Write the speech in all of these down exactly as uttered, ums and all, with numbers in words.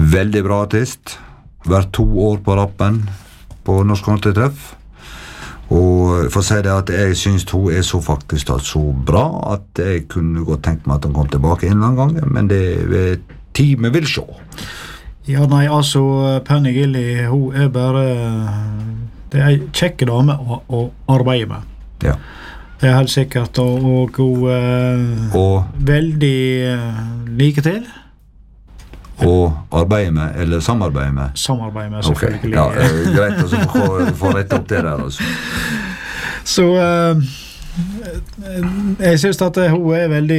Veldig bra artist. Vært to år på rappen på Norsk Countrytreff. Og for å si det at jeg synes hun er så faktisk så bra at jeg kunne godt tenkt meg at hun kom tilbake en eller annen gang, men det er tid vi vil se. Ja, nei, altså Penny Gilly, hun er bare det er en kjekke dame å, å arbeide med. Ja. Det er helt sikkert, og, og hun er og, veldig uh, like til. Og arbeide med, eller samarbeide med? Samarbeide med, selvfølgelig. Okay. Ja, uh, greit, altså, få, få rett opp det der, altså. Så uh, jeg synes at hun er veldig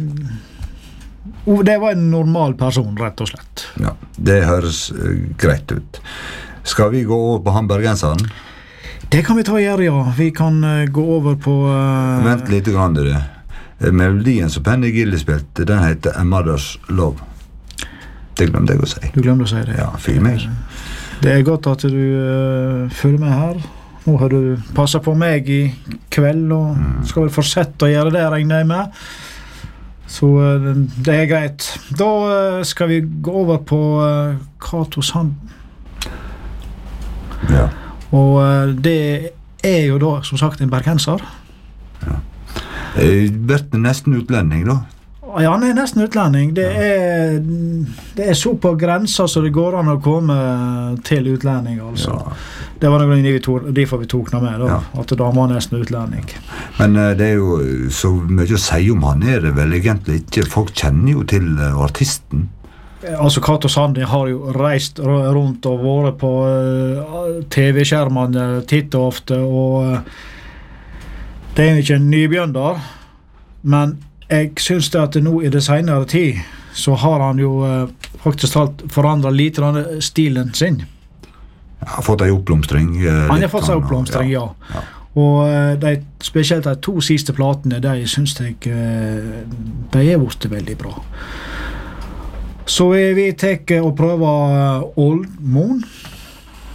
det var en normal person, rett og slett. Ja, det høres uh, greit ut. Skal vi gå over på hamburgenseren? Det kan vi ta gjøre, ja. Vi kan uh, gå over på... Uh, Vent litt grann, det. Melodien som Penny Gilly spilte, den heter A Mother's Love. Det glemte jeg å si. Du glemte å si det? Ja, fyr meg. Det er godt at du uh, følger med her. Nå har du passet på meg i kveld, og mm. skal vel fortsette å gjøre det, regner jeg med. Så uh, det er greit. Da uh, skal vi gå over på uh, Cato Sand. Ja. Og uh, det er jo da, som sagt, en bergenser. Ja. Jeg ble nesten utlending, da. Ja, han er nesten utlending. Det er, det er så på grenser så det går an å komme til utlending, altså. Ja. Det var noe derfor vi tok noe med, da, ja. At da var nesten utlending. Men uh, det er jo så mye å si om han er det vel egentlig ikke. Folk kjenner jo til uh, artisten. Altså, Cato Sandi har jo reist rundt og vært på uh, T V-skjermene titt og ofte, og uh, det er jo ikke en nybjønder, men jeg synes det at nå i det senere tid så har han jo uh, faktisk talt forandret litt stilen sin. Han har fått en oppblomstring. Uh, han har fått en oppblomstring, ja. ja. ja. Og uh, de, spesielt de to siste platene, de synes jeg uh, de er vært veldig bra. Så vi tar og prøver Old Moon.